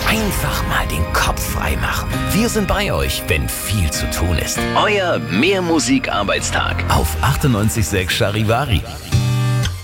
Einfach mal den Kopf frei machen. Wir sind bei euch, wenn viel zu tun ist. Euer Mehrmusik-Arbeitstag auf 98.6 Charivari.